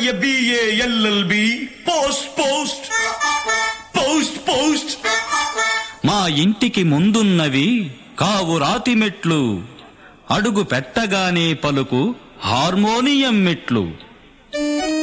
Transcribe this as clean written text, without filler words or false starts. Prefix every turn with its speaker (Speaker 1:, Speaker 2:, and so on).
Speaker 1: Annamayya BA LLB post post post post.
Speaker 2: మా ఇంటికి ముందున్నవి కావు రాతి మెట్లు, అడుగు పెట్టగానే పలుకు హార్మోనియం మెట్లు.